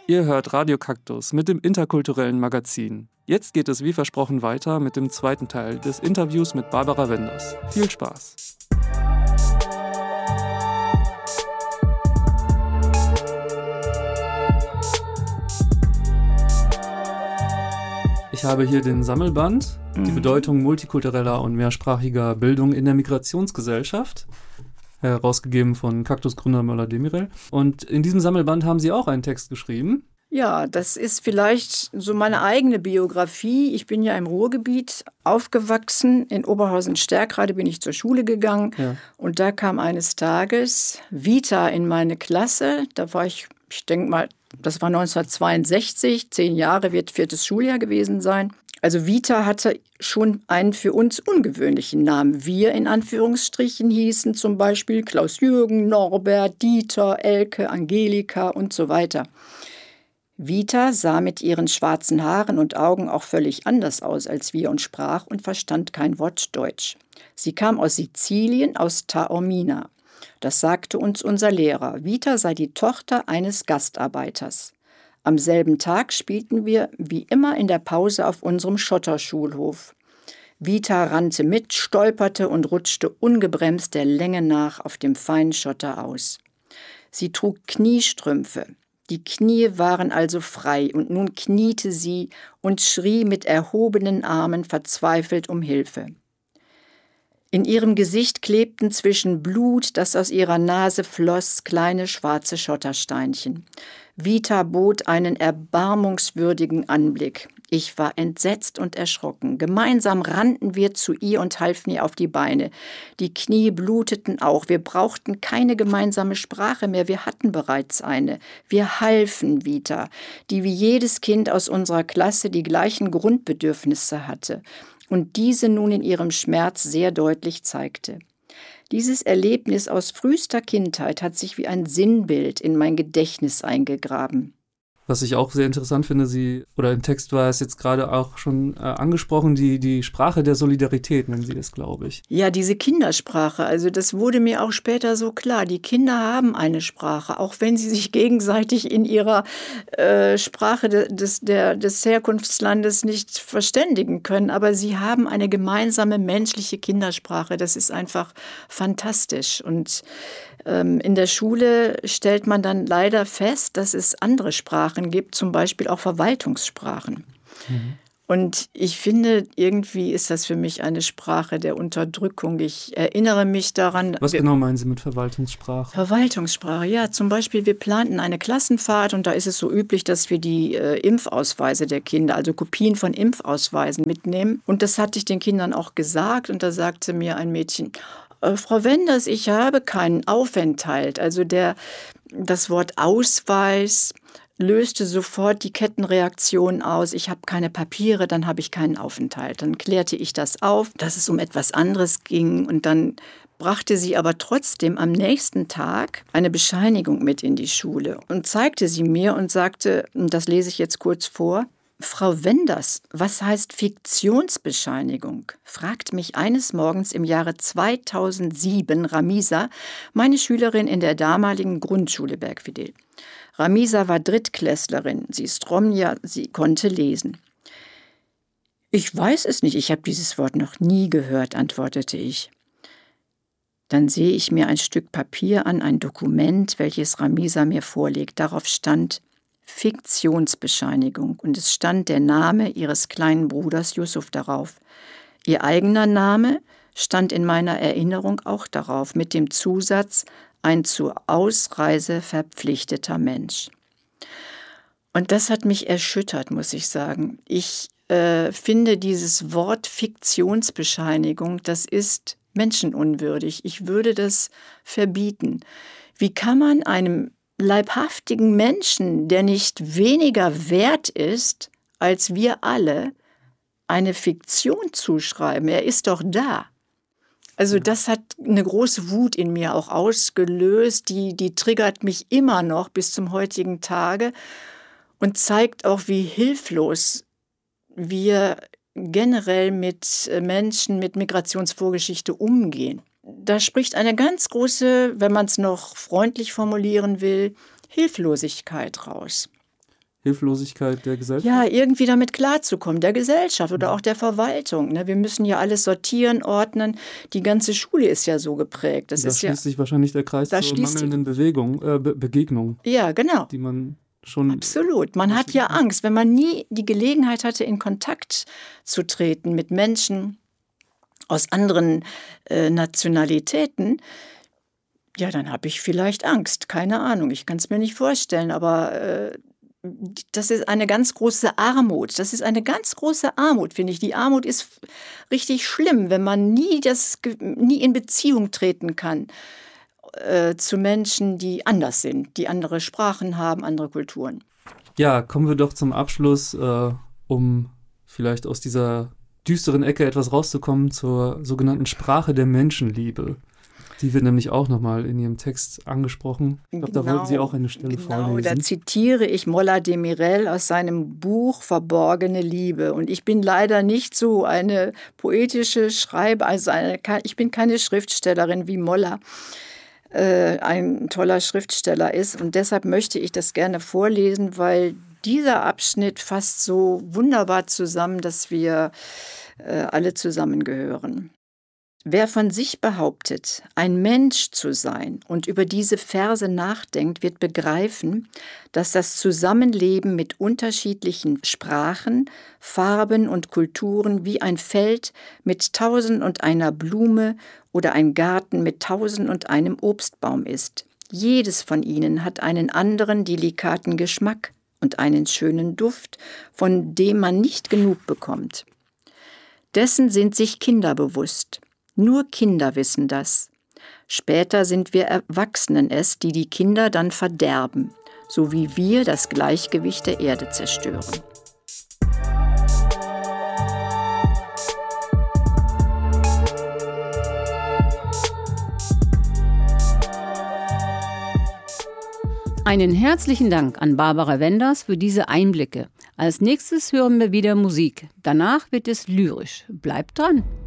Ihr hört Radio Kaktus mit dem interkulturellen Magazin. Jetzt geht es wie versprochen weiter mit dem zweiten Teil des Interviews mit Barbara Wenders. Viel Spaß! Ich habe hier den Sammelband, die Bedeutung multikultureller und mehrsprachiger Bildung in der Migrationsgesellschaft, herausgegeben von Kaktusgründer Möller-Demirel. Und in diesem Sammelband haben Sie auch einen Text geschrieben. Ja, das ist vielleicht so meine eigene Biografie. Ich bin ja im Ruhrgebiet aufgewachsen. In Oberhausen-Stärkrade bin ich zur Schule gegangen. Ja. Und da kam eines Tages Vita in meine Klasse. Da war ich denke mal, das war 1962, 10 Jahre wird 4. Schuljahr gewesen sein. Also Vita hatte schon einen für uns ungewöhnlichen Namen. Wir in Anführungsstrichen hießen zum Beispiel Klaus-Jürgen, Norbert, Dieter, Elke, Angelika und so weiter. Vita sah mit ihren schwarzen Haaren und Augen auch völlig anders aus als wir und sprach und verstand kein Wort Deutsch. Sie kam aus Sizilien, aus Taormina. Das sagte uns unser Lehrer. Vita sei die Tochter eines Gastarbeiters. Am selben Tag spielten wir wie immer in der Pause auf unserem Schotterschulhof. Vita rannte mit, stolperte und rutschte ungebremst der Länge nach auf dem feinen Schotter aus. Sie trug Kniestrümpfe. Die Knie waren also frei und nun kniete sie und schrie mit erhobenen Armen verzweifelt um Hilfe. In ihrem Gesicht klebten zwischen Blut, das aus ihrer Nase floss, kleine schwarze Schottersteinchen. Vita bot einen erbarmungswürdigen Anblick. Ich war entsetzt und erschrocken. Gemeinsam rannten wir zu ihr und halfen ihr auf die Beine. Die Knie bluteten auch. Wir brauchten keine gemeinsame Sprache mehr. Wir hatten bereits eine. Wir halfen Vita, die wie jedes Kind aus unserer Klasse die gleichen Grundbedürfnisse hatte und diese nun in ihrem Schmerz sehr deutlich zeigte. Dieses Erlebnis aus frühester Kindheit hat sich wie ein Sinnbild in mein Gedächtnis eingegraben. Was ich auch sehr interessant finde, im Text war es jetzt gerade auch schon angesprochen, die Sprache der Solidarität nennen Sie es, glaube ich. Ja, diese Kindersprache, also das wurde mir auch später so klar. Die Kinder haben eine Sprache, auch wenn sie sich gegenseitig in ihrer Sprache des Herkunftslandes nicht verständigen können. Aber sie haben eine gemeinsame menschliche Kindersprache. Das ist einfach fantastisch. Und in der Schule stellt man dann leider fest, dass es andere Sprachen gibt, zum Beispiel auch Verwaltungssprachen. Mhm. Und ich finde, irgendwie ist das für mich eine Sprache der Unterdrückung. Ich erinnere mich daran. Was genau meinen Sie mit Verwaltungssprache? Verwaltungssprache, ja. Zum Beispiel, wir planten eine Klassenfahrt und da ist es so üblich, dass wir die Impfausweise der Kinder, also Kopien von Impfausweisen mitnehmen. Und das hatte ich den Kindern auch gesagt und da sagte mir ein Mädchen: Frau Wenders, ich habe keinen Aufenthalt. Also das Wort Ausweis löste sofort die Kettenreaktion aus. Ich habe keine Papiere, dann habe ich keinen Aufenthalt. Dann klärte ich das auf, dass es um etwas anderes ging. Und dann brachte sie aber trotzdem am nächsten Tag eine Bescheinigung mit in die Schule und zeigte sie mir und sagte, das lese ich jetzt kurz vor: Frau Wenders, was heißt Fiktionsbescheinigung? Fragt mich eines Morgens im Jahre 2007 Ramisa, meine Schülerin in der damaligen Grundschule Bergfidel. Ramisa war Drittklässlerin, sie ist Romja, sie konnte lesen. Ich weiß es nicht, ich habe dieses Wort noch nie gehört, antwortete ich. Dann sehe ich mir ein Stück Papier an, ein Dokument, welches Ramisa mir vorlegt. Darauf stand Fiktionsbescheinigung und es stand der Name ihres kleinen Bruders Yusuf darauf. Ihr eigener Name stand in meiner Erinnerung auch darauf, mit dem Zusatz: ein zur Ausreise verpflichteter Mensch. Und das hat mich erschüttert, muss ich sagen. Ich finde dieses Wort Fiktionsbescheinigung, das ist menschenunwürdig. Ich würde das verbieten. Wie kann man einem leibhaftigen Menschen, der nicht weniger wert ist als wir alle, eine Fiktion zuschreiben? Er ist doch da. Also das hat eine große Wut in mir auch ausgelöst, die triggert mich immer noch bis zum heutigen Tage und zeigt auch, wie hilflos wir generell mit Menschen mit Migrationsvorgeschichte umgehen. Da spricht eine ganz große, wenn man es noch freundlich formulieren will, Hilflosigkeit raus. Hilflosigkeit der Gesellschaft? Ja, irgendwie damit klarzukommen, der Gesellschaft oder auch der Verwaltung. Wir müssen ja alles sortieren, ordnen. Die ganze Schule ist ja so geprägt. Da schließt sich wahrscheinlich der Kreis zur mangelnden Begegnung. Ja, genau. Die man schon... Absolut. Man hat ja Angst. Wenn man nie die Gelegenheit hatte, in Kontakt zu treten mit Menschen aus anderen Nationalitäten, ja, dann habe ich vielleicht Angst. Keine Ahnung, ich kann es mir nicht vorstellen, aber das ist eine ganz große Armut. Das ist eine ganz große Armut, finde ich. Die Armut ist richtig schlimm, wenn man nie in Beziehung treten kann zu Menschen, die anders sind, die andere Sprachen haben, andere Kulturen. Ja, kommen wir doch zum Abschluss, um vielleicht aus dieser düsteren Ecke etwas rauszukommen, zur sogenannten Sprache der Menschenliebe. Die wird nämlich auch nochmal in Ihrem Text angesprochen. Ich glaube, da wollten Sie auch eine Stelle vorlesen. Da zitiere ich Molla Demirel aus seinem Buch Verborgene Liebe. Und ich bin leider nicht so eine poetische ich bin keine Schriftstellerin wie Molla ein toller Schriftsteller ist. Und deshalb möchte ich das gerne vorlesen, weil dieser Abschnitt fasst so wunderbar zusammen, dass wir alle zusammengehören. Wer von sich behauptet, ein Mensch zu sein und über diese Verse nachdenkt, wird begreifen, dass das Zusammenleben mit unterschiedlichen Sprachen, Farben und Kulturen wie ein Feld mit 1001 Blume oder ein Garten mit 1001 Obstbaum ist. Jedes von ihnen hat einen anderen delikaten Geschmack und einen schönen Duft, von dem man nicht genug bekommt. Dessen sind sich Kinder bewusst. Nur Kinder wissen das. Später sind wir Erwachsenen es, die die Kinder dann verderben, so wie wir das Gleichgewicht der Erde zerstören. Einen herzlichen Dank an Barbara Wenders für diese Einblicke. Als nächstes hören wir wieder Musik. Danach wird es lyrisch. Bleibt dran!